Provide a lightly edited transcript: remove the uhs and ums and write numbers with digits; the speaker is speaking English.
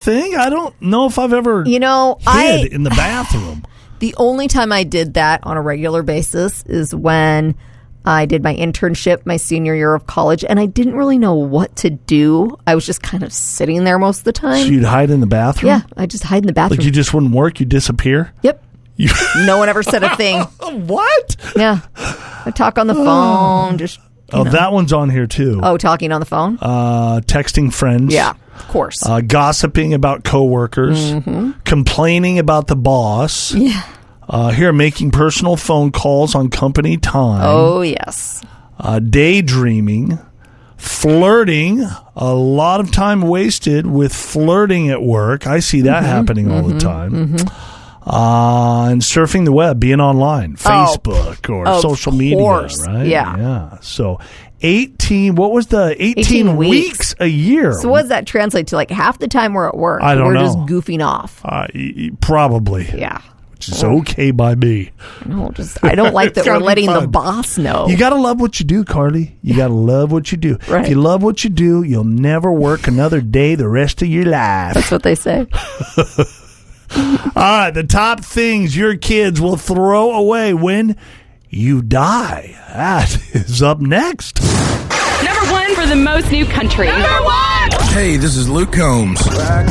thing? I don't know if I've ever hid in the bathroom. The only time I did that on a regular basis is when I did my internship my senior year of college, and I didn't really know what to do. I was just kind of sitting there most of the time. So you'd hide in the bathroom? Yeah, I just hide in the bathroom. Like you just wouldn't work? You'd disappear? Yep. No one ever said a thing. What? Yeah. I talk on the phone. Just that one's on here too. Oh, talking on the phone? Texting friends. Yeah, of course. Gossiping about coworkers. Complaining about the boss. Yeah. Here, making personal phone calls on company time. Oh, yes. Daydreaming. Flirting. A lot of time wasted with flirting at work. I see that happening all the time. And surfing the web, being online, Facebook or social media, right? Yeah. So 18, what was the 18 weeks a year? So what does that translate to? Like half the time we're at work. I don't know. We're just goofing off. Probably. Yeah. Which is okay by me. No, I don't like that we're letting the boss know. You got to love what you do, Carly. You got to love what you do. Right. If you love what you do, you'll never work another day the rest of your life. That's what they say. All right, the top things your kids will throw away when you die. That is up next. Number 1 for the most new country. Number 1! Hey, this is Luke Combs.